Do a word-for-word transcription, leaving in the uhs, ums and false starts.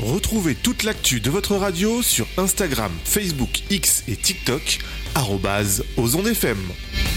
Retrouvez toute l'actu de votre radio sur Instagram, Facebook, X et TikTok, arobase aux ondes F M.